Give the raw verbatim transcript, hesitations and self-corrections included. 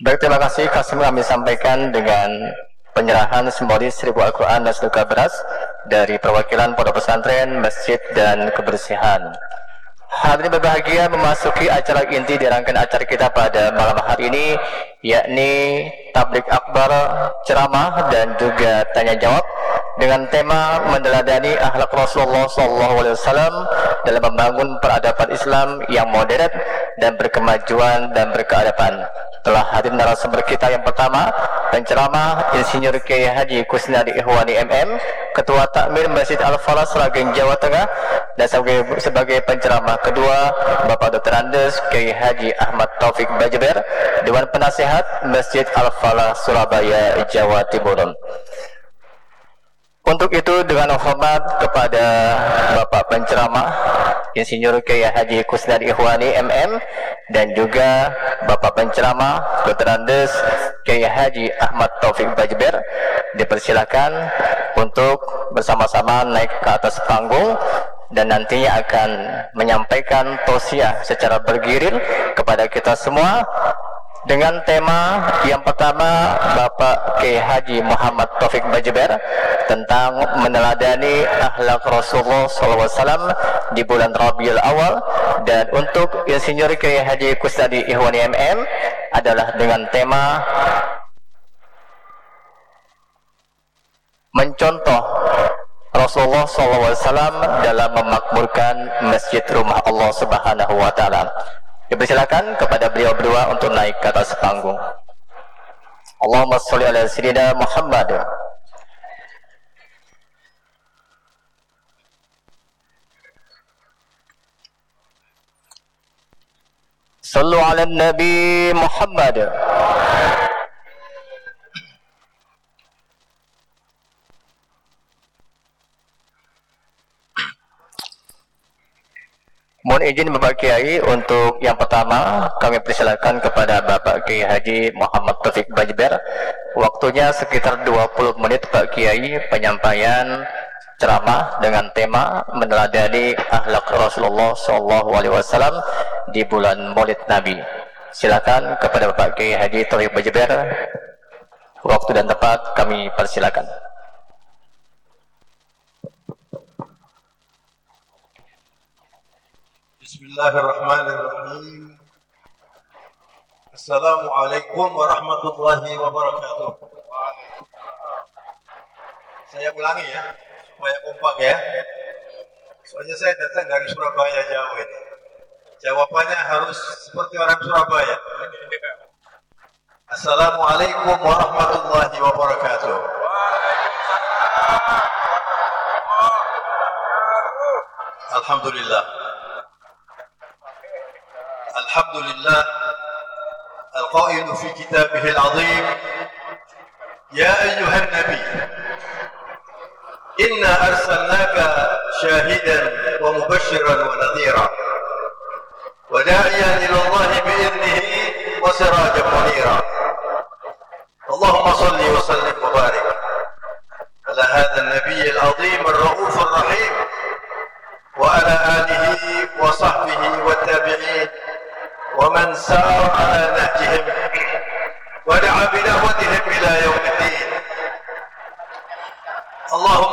Baik, terima kasih. Kami sampaikan dengan penyerahan simbolis seribu Al-Quran dan sedekah beras dari perwakilan Pondok Pesantren, Masjid dan Kebersihan. Hadirin berbahagia, memasuki acara inti di rangkaian acara kita pada malam hari ini, yakni tablik akbar, ceramah dan juga tanya jawab dengan tema meneladani akhlak Rasulullah Shallallahu Alaihi Wasallam dalam membangun peradaban Islam yang modern dan berkemajuan dan berkeadaban. Telah hadir narasumber kita yang pertama, penceramah Insinyur Kiai Haji Kusnadi Ikhwani M M, Ketua Takmir Masjid Al-Falah Sragen Jawa Tengah, dan sebagai, sebagai penceramah kedua Bapak Doktor Andes Kiai Haji Ahmad Taufik Bajber, Dewan Penasehat Masjid Al-Falah Surabaya Jawa Timur. Untuk itu dengan hormat kepada Bapak penceramah Insinyur Kiai Haji Kusnadi Ikhwani M M dan juga Bapak penceramah Doktor Andes Kiai Haji Ahmad Taufik Bajber, dipersilakan untuk bersama-sama naik ke atas panggung dan nantinya akan menyampaikan tausiah secara bergilir kepada kita semua dengan tema yang pertama Bapak Kiai Haji Muhammad Taufik Bajber tentang meneladani akhlak Rasulullah shallallahu alaihi wasallam di bulan Rabiul Awal, dan untuk Insinyur Kiai Haji Kusnadi Ikhwani M M adalah dengan tema mencontoh Rasulullah shallallahu alaihi wasallam dalam memakmurkan masjid rumah Allah Subhanahu wa taala. Dipersilakan kepada beliau berdua untuk naik ke atas panggung. Allahumma sholli ala sayyidina Muhammad. Sallu ala Nabi Muhammad. Mohon izin Bapak Kiai, untuk yang pertama kami persilakan kepada Bapak Kiai Haji Muhammad Taufik Bajber. Waktunya sekitar dua puluh menit Pak Kiai, penyampaian ceramah dengan tema meneladani akhlak Rasulullah Shallallahu Alaihi Wasallam di bulan Maulid Nabi. Silakan kepada Bapak Kiai Haji Taufik Bajber. Waktu dan tempat kami persilakan. Bismillahirrahmanirrahim. Assalamualaikum warahmatullahi wabarakatuh. Saya ulangi ya, supaya kompak ya. Soalnya saya datang dari Surabaya jauh ini. Jawabannya harus seperti orang Surabaya. Assalamualaikum warahmatullahi wabarakatuh. Alhamdulillah. الحمد لله القائل في كتابه العظيم يا أيها النبي إنا أرسلناك شاهدا ومبشرا ونذيرا وداعيا إلى الله بإذنه وسراجا منيرا اللهم صل وسلم وبارك على هذا النبي العظيم الرؤوف الرحيم وعلى آله وصحبه والتابعين ومن سار على نهجهم ودعا بدعوتهم إلى يوم الدين اللهم